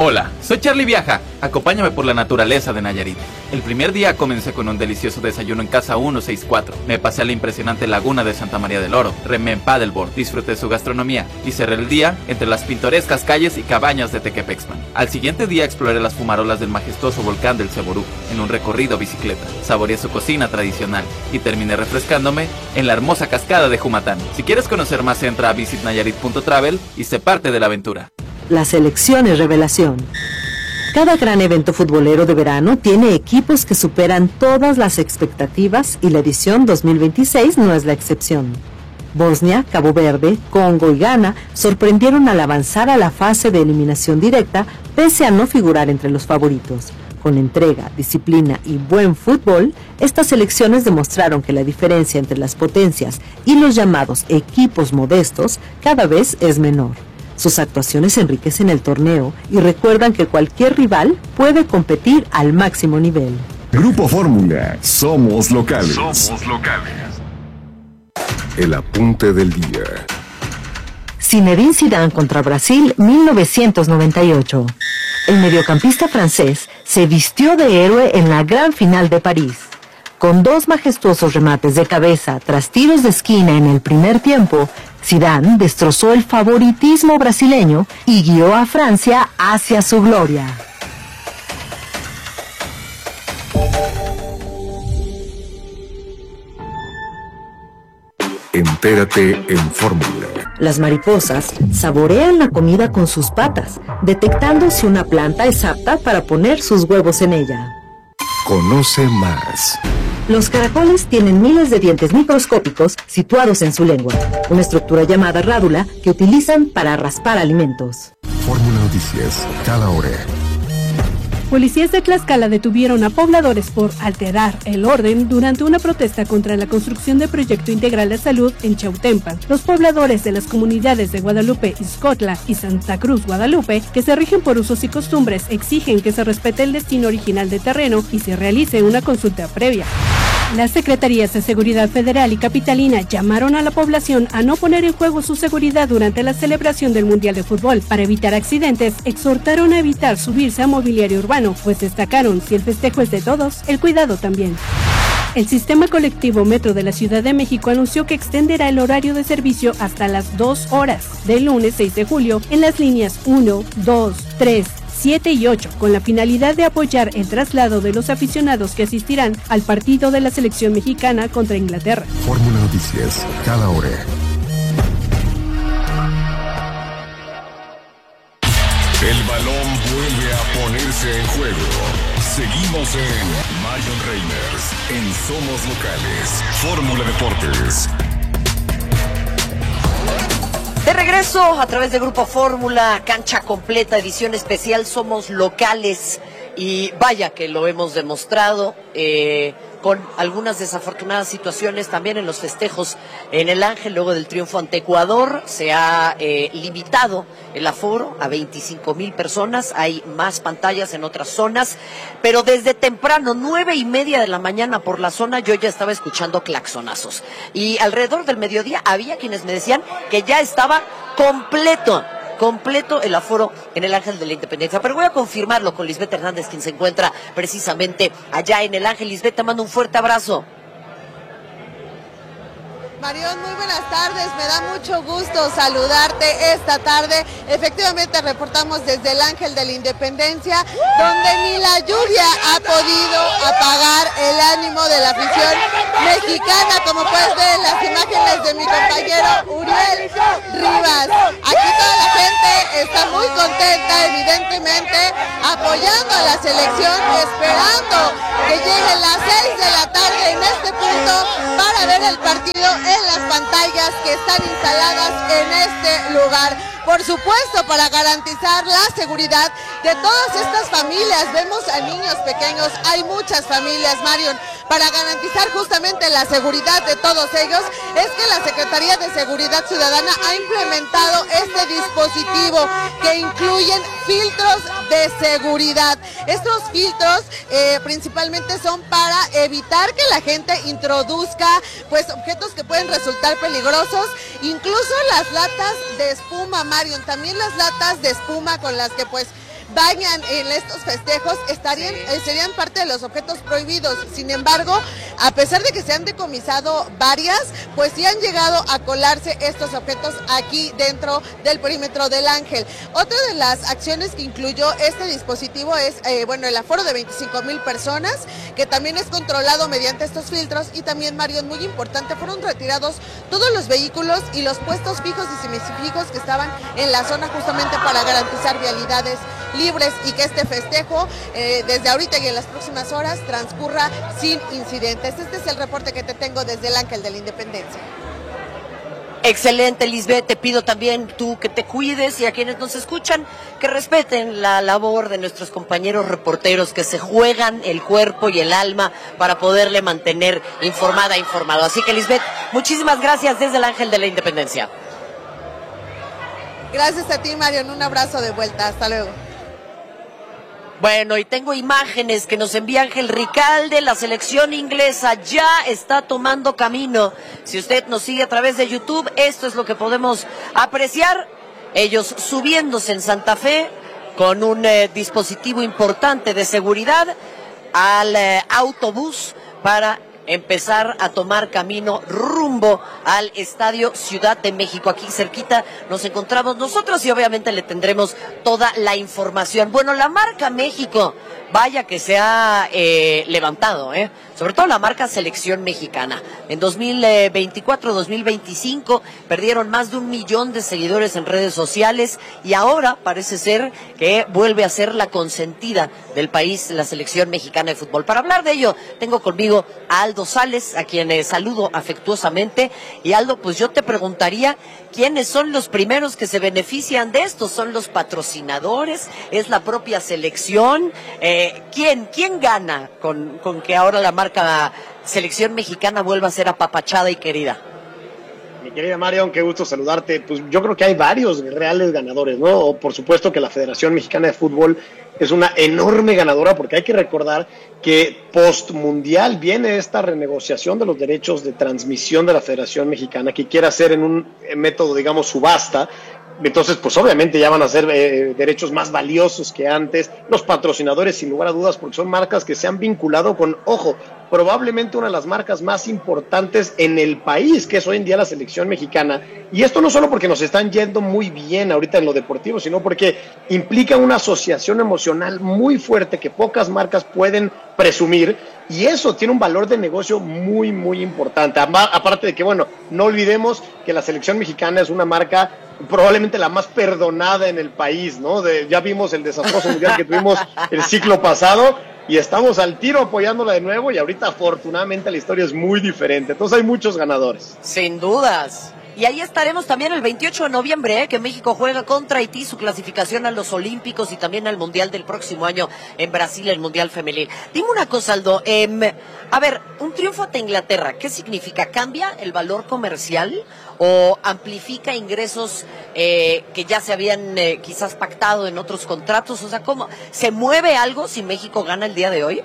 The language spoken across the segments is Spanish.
Hola, soy Charlie Viaja. Acompáñame por la naturaleza de Nayarit. El primer día comencé con un delicioso desayuno en Casa 164. Me pasé a la impresionante laguna de Santa María del Oro. Remé en paddleboard, disfruté su gastronomía y cerré el día entre las pintorescas calles y cabañas de Tequepexpan. Al siguiente día exploré las fumarolas del majestuoso volcán del Ceború en un recorrido bicicleta. Saboreé su cocina tradicional y terminé refrescándome en la hermosa cascada de Jumatán. Si quieres conocer más, entra a visitnayarit.travel y sé parte de la aventura. La selección es revelación. Cada gran evento futbolero de verano tiene equipos que superan todas las expectativas y la edición 2026 no es la excepción. Bosnia, Cabo Verde, Congo y Ghana sorprendieron al avanzar a la fase de eliminación directa pese a no figurar entre los favoritos. Con entrega, disciplina y buen fútbol, estas selecciones demostraron que la diferencia entre las potencias y los llamados equipos modestos cada vez es menor. Sus actuaciones enriquecen el torneo y recuerdan que cualquier rival puede competir al máximo nivel. Grupo Fórmula, somos locales. Somos locales. El apunte del día. Zinedine Zidane contra Brasil 1998. El mediocampista francés se vistió de héroe en la gran final de París. Con 2 majestuosos remates de cabeza tras tiros de esquina en el primer tiempo, Zidane destrozó el favoritismo brasileño y guió a Francia hacia su gloria. Entérate en Fórmula. Las mariposas saborean la comida con sus patas, detectando si una planta es apta para poner sus huevos en ella. Conoce más. Los caracoles tienen miles de dientes microscópicos situados en su lengua, una estructura llamada rádula que utilizan para raspar alimentos. Fórmula Noticias, cada hora. Policías de Tlaxcala detuvieron a pobladores por alterar el orden durante una protesta contra la construcción del Proyecto Integral de Salud en Chautempan. Los pobladores de las comunidades de Guadalupe, Ixcotla y Santa Cruz, Guadalupe, que se rigen por usos y costumbres, exigen que se respete el destino original del terreno y se realice una consulta previa. Las Secretarías de Seguridad Federal y Capitalina llamaron a la población a no poner en juego su seguridad durante la celebración del Mundial de Fútbol. Para evitar accidentes, exhortaron a evitar subirse a mobiliario urbano, pues destacaron, si el festejo es de todos, el cuidado también. El sistema colectivo Metro de la Ciudad de México anunció que extenderá el horario de servicio hasta las 2 horas, del lunes 6 de julio, en las líneas 1, 2, 3, 7 y 8, con la finalidad de apoyar el traslado de los aficionados que asistirán al partido de la selección mexicana contra Inglaterra. Fórmula Noticias, cada hora. El balón vuelve a ponerse en juego. Seguimos en Marion Reimers, en Somos Locales, Fórmula Deportes. De regreso a través de Grupo Fórmula, cancha completa, edición especial, Somos Locales. Y vaya que lo hemos demostrado con algunas desafortunadas situaciones también en los festejos en el Ángel. Luego del triunfo ante Ecuador se ha limitado el aforo a 25,000 personas. Hay más pantallas en otras zonas, pero desde temprano, 9:30 de la mañana por la zona, yo ya estaba escuchando claxonazos. Y alrededor del mediodía había quienes me decían que ya estaba completo el aforo en el Ángel de la Independencia. Pero voy a confirmarlo con Lisbeth Hernández, quien se encuentra precisamente allá en el Ángel. Lisbeth, te mando un fuerte abrazo. Marión, muy buenas tardes, me da mucho gusto saludarte esta tarde. Efectivamente reportamos desde el Ángel de la Independencia, donde ni la lluvia ha podido apagar el ánimo de la afición mexicana, como puedes ver en las imágenes de mi compañero Uriel Rivas. Aquí toda la gente está muy contenta, evidentemente, apoyando a la selección, esperando que lleguen las 6 de la tarde en este punto para ver el partido en las pantallas que están instaladas en este lugar. Por supuesto, para garantizar la seguridad de todas estas familias. Vemos a niños pequeños, hay muchas familias, Marion. Para garantizar justamente la seguridad de todos ellos, es que la Secretaría de Seguridad Ciudadana ha implementado este dispositivo que incluyen filtros de seguridad. Estos filtros principalmente son para evitar que la gente introduzca pues objetos que pueden resultar peligrosos, incluso las latas de espuma, Marion, también las latas de espuma con las que pues vayan en estos festejos serían parte de los objetos prohibidos. Sin embargo, a pesar de que se han decomisado varias, pues sí han llegado a colarse estos objetos aquí dentro del perímetro del Ángel. Otra de las acciones que incluyó este dispositivo es el aforo de 25,000 personas, que también es controlado mediante estos filtros. Y también, Mario, es muy importante, fueron retirados todos los vehículos y los puestos fijos y semifijos que estaban en la zona, justamente para garantizar vialidades libres y que este festejo desde ahorita y en las próximas horas transcurra sin incidentes. Este es el reporte que te tengo desde el Ángel de la Independencia. Excelente, Lisbeth. Te pido también tú que te cuides, y a quienes nos escuchan que respeten la labor de nuestros compañeros reporteros que se juegan el cuerpo y el alma para poderle mantener informado. Así que, Lisbeth, muchísimas gracias desde el Ángel de la Independencia. Gracias a ti, Mario. Un abrazo de vuelta. Hasta luego. Bueno, y tengo imágenes que nos envía Ángel Ricalde. La selección inglesa ya está tomando camino. Si usted nos sigue a través de YouTube, esto es lo que podemos apreciar. Ellos subiéndose en Santa Fe con un dispositivo importante de seguridad al autobús para empezar a tomar camino rumbo al Estadio Ciudad de México. Aquí cerquita nos encontramos nosotros y obviamente le tendremos toda la información. Bueno, la marca México, vaya que se ha levantado, sobre todo la marca Selección Mexicana. En 2024-2025 perdieron más de 1 millón de seguidores en redes sociales y ahora parece ser que vuelve a ser la consentida del país, la Selección Mexicana de Fútbol. Para hablar de ello, tengo conmigo a Aldo Sales, a quien saludo afectuosamente. Y Aldo, pues yo te preguntaría, ¿quiénes son los primeros que se benefician de esto? ¿Son los patrocinadores? ¿Es la propia selección? ¿Quién gana con que ahora la marca Selección Mexicana vuelva a ser apapachada y querida? Mi querida Marion, qué gusto saludarte. Pues yo creo que hay varios reales ganadores, ¿no? Por supuesto que la Federación Mexicana de Fútbol es una enorme ganadora, porque hay que recordar que post-mundial viene esta renegociación de los derechos de transmisión de la Federación Mexicana, que quiere hacer en un método, digamos, subasta. Entonces, pues obviamente ya van a ser derechos más valiosos que antes. Los patrocinadores, sin lugar a dudas, porque son marcas que se han vinculado con, ojo, probablemente una de las marcas más importantes en el país, que es hoy en día la Selección Mexicana. Y esto no solo porque nos están yendo muy bien ahorita en lo deportivo, sino porque implica una asociación emocional muy fuerte que pocas marcas pueden presumir, y eso tiene un valor de negocio muy, muy importante. Aparte de que, bueno, no olvidemos que la Selección Mexicana es una marca probablemente la más perdonada en el país, ¿no? Ya vimos el desastroso mundial que tuvimos el ciclo pasado y estamos al tiro apoyándola de nuevo, y ahorita afortunadamente la historia es muy diferente. Entonces hay muchos ganadores. Sin dudas. Y ahí estaremos también el 28 de noviembre, que México juega contra Haití su clasificación a los Olímpicos y también al Mundial del próximo año en Brasil, el Mundial Femenil. Dime una cosa, Aldo, a ver, un triunfo ante Inglaterra, ¿qué significa? ¿Cambia el valor comercial o amplifica ingresos que ya se habían quizás pactado en otros contratos? O sea, ¿cómo se mueve algo si México gana el día de hoy?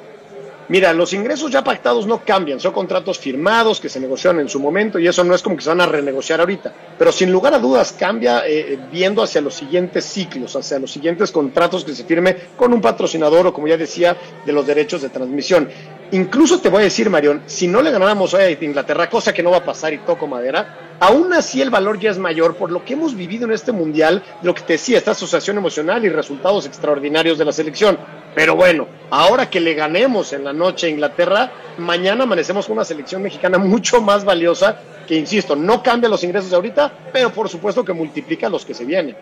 Mira, los ingresos ya pactados no cambian, son contratos firmados que se negociaron en su momento, y eso no es como que se van a renegociar ahorita, pero sin lugar a dudas cambia viendo hacia los siguientes ciclos, hacia los siguientes contratos que se firme con un patrocinador o, como ya decía, de los derechos de transmisión. Incluso te voy a decir, Marión, si no le ganáramos hoy a Inglaterra, cosa que no va a pasar y toco madera, aún así el valor ya es mayor por lo que hemos vivido en este mundial, de lo que te decía, esta asociación emocional y resultados extraordinarios de la selección. Pero bueno, ahora que le ganemos en la noche a Inglaterra, mañana amanecemos con una selección mexicana mucho más valiosa, que, insisto, no cambia los ingresos de ahorita, pero por supuesto que multiplica los que se vienen.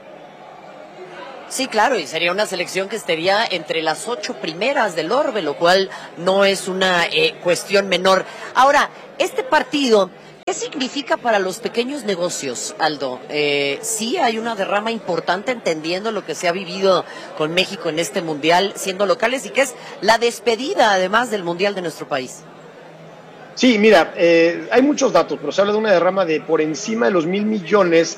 Sí, claro, y sería una selección que estaría entre las 8 primeras del orbe, lo cual no es una cuestión menor. Ahora, este partido, ¿qué significa para los pequeños negocios, Aldo? Sí hay una derrama importante, entendiendo lo que se ha vivido con México en este mundial, siendo locales, y que es la despedida, además, del mundial de nuestro país. Sí, mira, hay muchos datos, pero se habla de una derrama de por encima de los $1,000 millones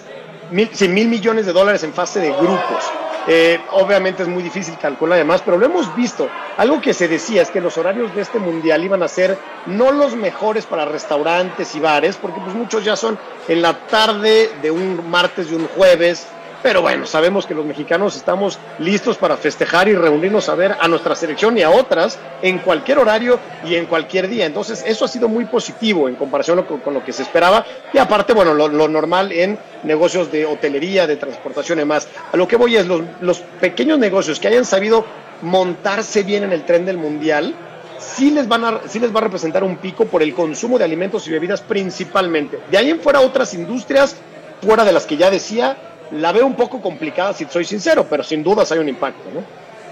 de dólares en fase de grupos. Obviamente es muy difícil calcular además, pero lo hemos visto. Algo que se decía es que los horarios de este mundial iban a ser no los mejores para restaurantes y bares, porque pues muchos ya son en la tarde de un martes y un jueves, pero bueno, sabemos que los mexicanos estamos listos para festejar y reunirnos a ver a nuestra selección y a otras en cualquier horario y en cualquier día. Entonces eso ha sido muy positivo en comparación con lo que se esperaba, y aparte, bueno, lo normal en negocios de hotelería, de transportación y más. A lo que voy es los pequeños negocios que hayan sabido montarse bien en el tren del Mundial, sí les va a representar un pico por el consumo de alimentos y bebidas principalmente. De ahí en fuera, otras industrias, fuera de las que ya decía, la veo un poco complicada, si soy sincero, pero sin dudas hay un impacto, ¿no?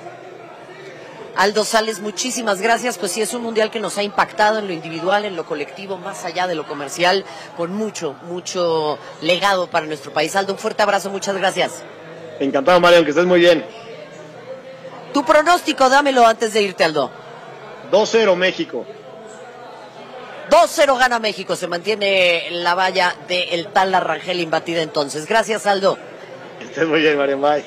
Aldo Sales, muchísimas gracias. Pues sí, es un mundial que nos ha impactado en lo individual, en lo colectivo, más allá de lo comercial, con mucho legado para nuestro país. Aldo, un fuerte abrazo, muchas gracias. Encantado, Marion, que estés muy bien. Tu pronóstico, dámelo antes de irte, Aldo. 2-0 México. 2-0 gana México, se mantiene la valla del Tala Rangel imbatida entonces. Gracias, Aldo. Que estés muy bien, Marion, bye.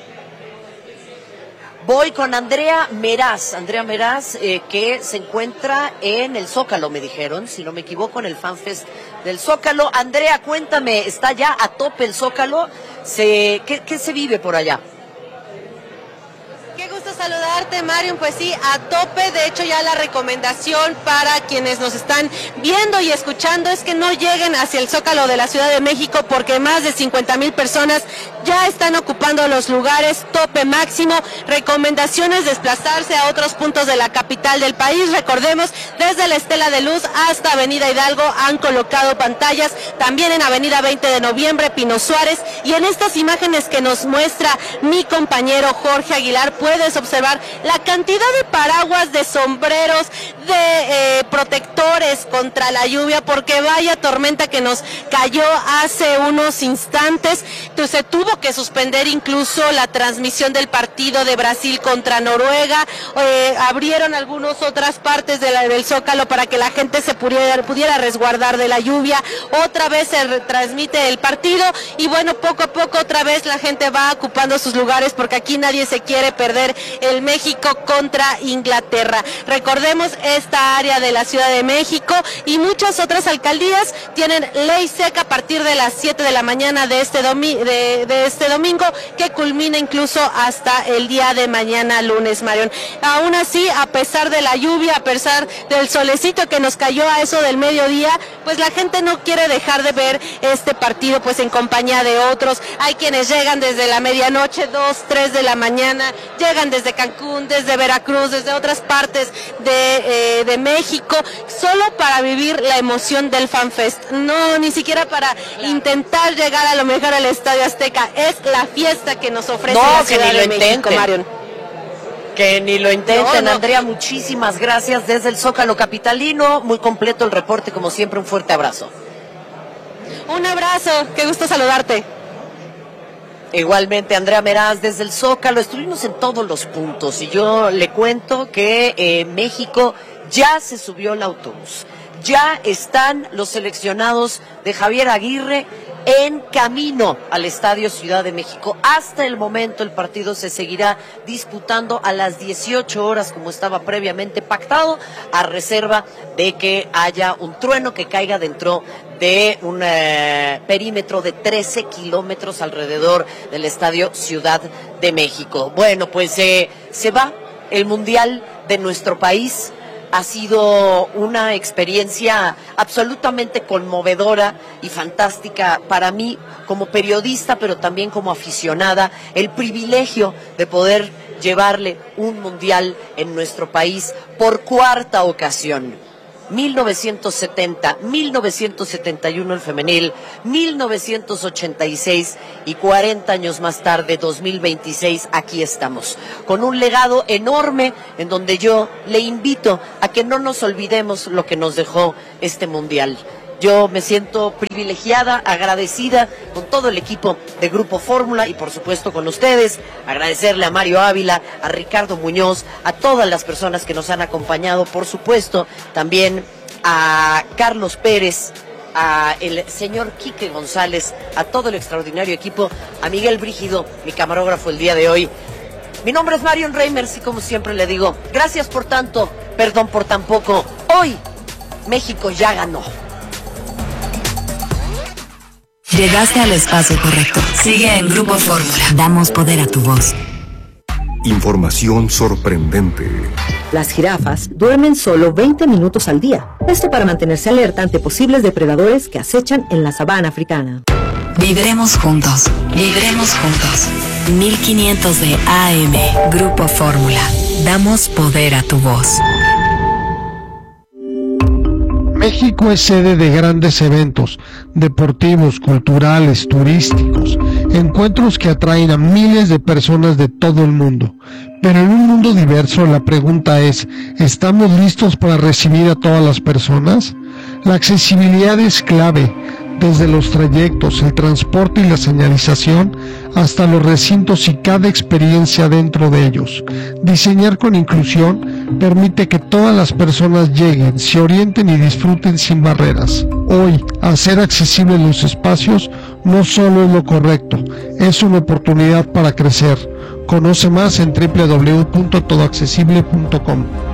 Voy con Andrea Meraz, que se encuentra en el Zócalo, me dijeron, si no me equivoco, en el FanFest del Zócalo. Andrea, cuéntame, ¿está ya a tope el Zócalo? ¿Qué se vive por allá? Qué gusto saludarte, Marion. Pues sí, a tope. De hecho, ya la recomendación para quienes nos están viendo y escuchando es que no lleguen hacia el Zócalo de la Ciudad de México, porque más de 50,000 personas ya están ocupando los lugares, tope máximo. Recomendaciones: desplazarse a otros puntos de la capital del país. Recordemos, desde la Estela de Luz hasta Avenida Hidalgo han colocado pantallas, también en Avenida 20 de Noviembre, Pino Suárez, y en estas imágenes que nos muestra mi compañero Jorge Aguilar, puedes observar la cantidad de paraguas, de sombreros, de protectores contra la lluvia, porque vaya tormenta que nos cayó hace unos instantes. Entonces, se tuvo que suspender incluso la transmisión del partido de Brasil contra Noruega. Abrieron algunas otras partes del Zócalo para que la gente se pudiera resguardar de la lluvia. Otra vez se transmite el partido y bueno, poco a poco otra vez la gente va ocupando sus lugares, porque aquí nadie se quiere perder el México contra Inglaterra. Recordemos, esta área de la Ciudad de México y muchas otras alcaldías tienen ley seca a partir de las 7 de la mañana de este domingo, que culmina incluso hasta el día de mañana lunes, Marion. Aún así, a pesar de la lluvia, a pesar del solecito que nos cayó a eso del mediodía, pues la gente no quiere dejar de ver este partido pues en compañía de otros. Hay quienes llegan desde la medianoche, 2, 3 de la mañana, llegan desde Cancún, desde Veracruz, desde otras partes de México, solo para vivir la emoción del FanFest. No, ni siquiera para intentar llegar a lo mejor al Estadio Azteca. Es la fiesta que nos ofrece la Ciudad de México, Marion. Que ni lo intenten. No. Andrea, muchísimas gracias desde el Zócalo capitalino. Muy completo el reporte, como siempre, un fuerte abrazo. Un abrazo, qué gusto saludarte. Igualmente, Andrea Meraz desde el Zócalo. Estuvimos en todos los puntos y yo le cuento que México ya se subió al autobús. Ya están los seleccionados de Javier Aguirre en camino al Estadio Ciudad de México. Hasta el momento el partido se seguirá disputando a las 18 horas como estaba previamente pactado, a reserva de que haya un trueno que caiga dentro de un perímetro de 13 kilómetros alrededor del Estadio Ciudad de México. Bueno, pues se va el Mundial de nuestro país. Ha sido una experiencia absolutamente conmovedora y fantástica para mí como periodista, pero también como aficionada. El privilegio de poder llevarle un mundial en nuestro país por cuarta ocasión. 1970, 1971 el femenil, 1986 y 40 años más tarde, 2026, aquí estamos, con un legado enorme en donde yo le invito a que no nos olvidemos lo que nos dejó este mundial. Yo me siento privilegiada, agradecida con todo el equipo de Grupo Fórmula y por supuesto con ustedes. Agradecerle a Mario Ávila, a Ricardo Muñoz, a todas las personas que nos han acompañado, por supuesto también a Carlos Pérez, a el señor Quique González, a todo el extraordinario equipo, a Miguel Brígido, mi camarógrafo el día de hoy. Mi nombre es Marion Reimers y como siempre le digo, gracias por tanto, perdón por tan poco. Hoy México ya ganó. Llegaste al espacio correcto. Sigue en Grupo Fórmula. Damos poder a tu voz. Información sorprendente. Las jirafas duermen solo 20 minutos al día. Esto para mantenerse alerta ante posibles depredadores que acechan en la sabana africana. Viviremos juntos. Viviremos juntos. 1500 de AM. Grupo Fórmula. Damos poder a tu voz. México es sede de grandes eventos deportivos, culturales, turísticos, encuentros que atraen a miles de personas de todo el mundo. Pero en un mundo diverso, la pregunta es, ¿estamos listos para recibir a todas las personas? La accesibilidad es clave, desde los trayectos, el transporte y la señalización, hasta los recintos y cada experiencia dentro de ellos. Diseñar con inclusión permite que todas las personas lleguen, se orienten y disfruten sin barreras. Hoy, hacer accesibles los espacios no solo es lo correcto, es una oportunidad para crecer. Conoce más en www.todoaccesible.com.